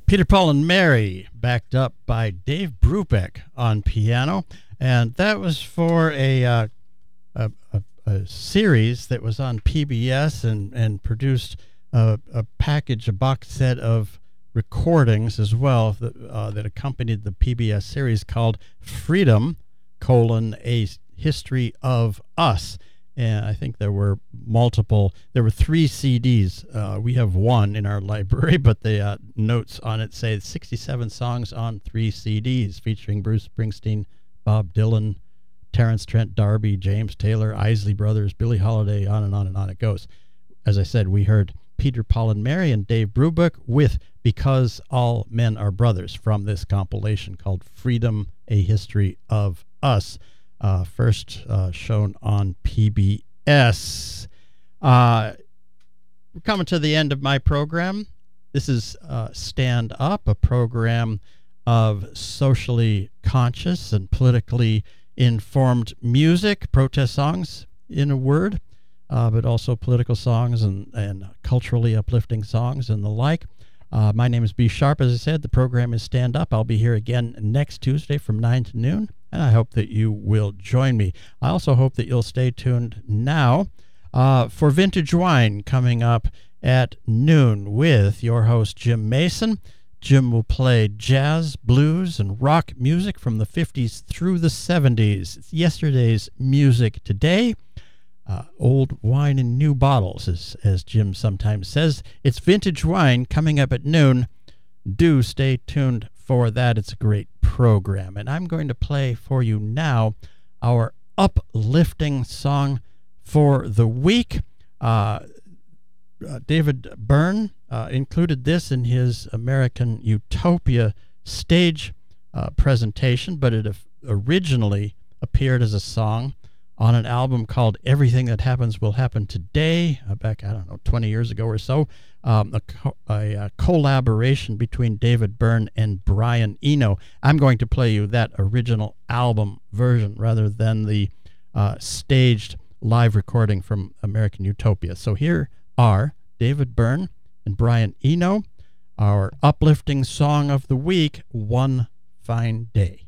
Peter, Paul, and Mary, backed up by Dave Brubeck on piano, and that was for a series that was on PBS and produced a package, a box set of recordings as well that accompanied the PBS series called Freedom: A History of Us. And I think there were three CDs. We have one in our library, but the notes on it say 67 songs on 3 CDs featuring Bruce Springsteen, Bob Dylan, Terrence Trent D'Arby, James Taylor, Isley Brothers, Billie Holiday, on and on and on it goes. As I said, we heard Peter, Paul, and Mary and Dave Brubeck with Because All Men Are Brothers from this compilation called Freedom: A History of Us. First shown on PBS. We're coming to the end of my program. This is Stand Up, a program of socially conscious and politically informed music, protest songs, in a word, but also political songs and culturally uplifting songs and the like. My name is B. Sharp. As I said, the program is Stand Up. I'll be here again next Tuesday from 9 to noon. And I hope that you will join me. I also hope that you'll stay tuned now for Vintage Wine coming up at noon with your host, Jim Mason. Jim will play jazz, blues, and rock music from the 50s through the 70s. It's yesterday's music today. Old wine in new bottles, as Jim sometimes says. It's Vintage Wine coming up at noon. Do stay tuned for that. It's a great program. And I'm going to play for you now our uplifting song for the week. David Byrne included this in his American Utopia stage presentation, but it originally appeared as a song on an album called Everything That Happens Will Happen Today, back, 20 years ago or so, a collaboration between David Byrne and Brian Eno. I'm going to play you that original album version rather than the staged live recording from American Utopia. So here are David Byrne and Brian Eno, our uplifting song of the week, One Fine Day.